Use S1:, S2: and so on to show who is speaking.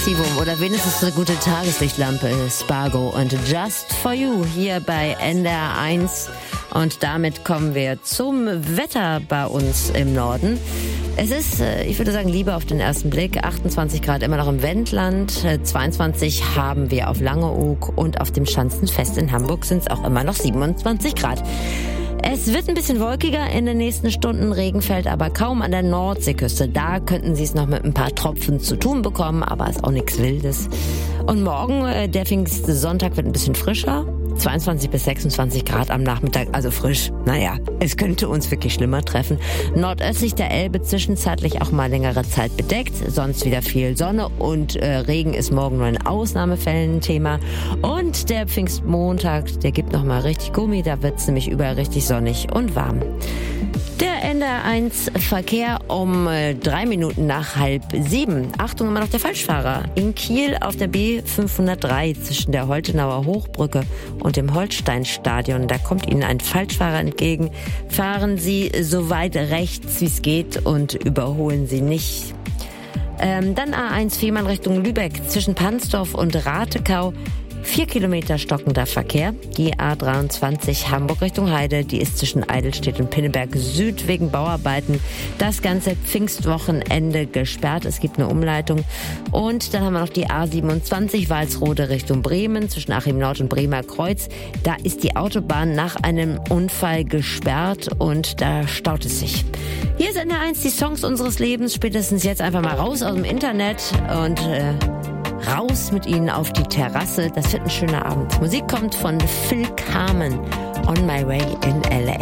S1: Oder wenigstens eine gute Tageslichtlampe, Spargo und Just For You hier bei NDR 1. Und damit kommen wir zum Wetter bei uns im Norden. Es ist, ich würde sagen, Liebe auf den ersten Blick. 28 Grad immer noch im Wendland, 22 haben wir auf Langeoog und auf dem Schanzenfest in Hamburg sind es auch immer noch 27 Grad. Es wird ein bisschen wolkiger in den nächsten Stunden, Regen fällt aber kaum an der Nordseeküste. Da könnten Sie es noch mit ein paar Tropfen zu tun bekommen, aber ist auch nichts Wildes. Und morgen, der Pfingstsonntag, wird ein bisschen frischer. 22 bis 26 Grad am Nachmittag, also frisch. Naja, es könnte uns wirklich schlimmer treffen. Nordöstlich der Elbe zwischenzeitlich auch mal längere Zeit bedeckt, sonst wieder viel Sonne und Regen ist morgen nur in Ausnahmefällen ein Thema. Und der Pfingstmontag, der gibt noch mal richtig Gummi, da wird's nämlich überall richtig sonnig und warm. Der NDR 1 Verkehr um 3 Minuten nach 6:30. Achtung, immer noch der Falschfahrer. In Kiel auf der B503 zwischen der Holtenauer Hochbrücke und dem Holsteinstadion. Da kommt Ihnen ein Falschfahrer entgegen. Fahren Sie so weit rechts, wie es geht und überholen Sie nicht. Dann A1 Fehmarn Richtung Lübeck zwischen Pansdorf und Ratekau. 4 Kilometer stockender Verkehr. Die A23 Hamburg Richtung Heide, die ist zwischen Eidelstedt und Pinneberg Süd wegen Bauarbeiten. Das ganze Pfingstwochenende gesperrt. Es gibt eine Umleitung. Und dann haben wir noch die A27 Walsrode Richtung Bremen zwischen Achim Nord und Bremer Kreuz. Da ist die Autobahn nach einem Unfall gesperrt und da staut es sich. Hier ist NDR 1 die Songs unseres Lebens. Spätestens jetzt einfach mal raus aus dem Internet und raus mit Ihnen auf die Terrasse. Das wird ein schöner Abend. Musik kommt von Phil Carmen, On My Way in L.A.